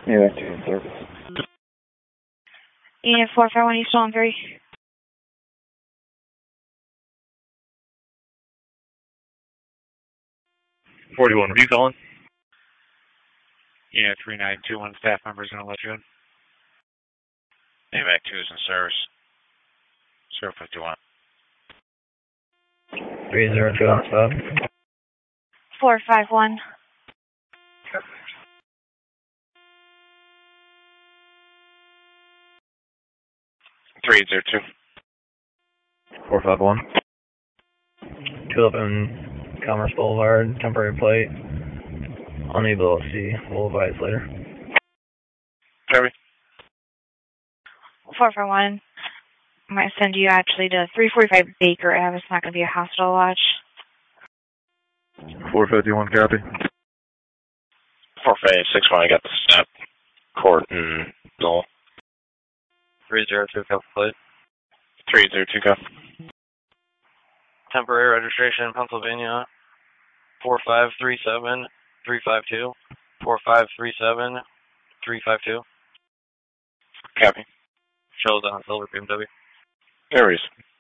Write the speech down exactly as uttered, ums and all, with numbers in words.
Yeah, two in service. Unit four five one, you still on three? forty-one, are you calling? Unit three nine two one, staff member's going to let you in. AVAC two is in service. zero five two one. three zero two on spot. four five one. three zero two. four five one. two eleven Commerce Boulevard, temporary plate. Unable to see. We'll advise later. Copy. four five one. I might send you actually to three forty-five Baker Ave. It's not going to be a hospital watch. four fifty-one, copy. four five six one, I got the snap. Court and Dole. three zero two, cup plate. three zero two, cup. Temporary registration in Pennsylvania. four five three seven three five two. four five three seven three five two. Copy. Shows on Silver B M W. There he is.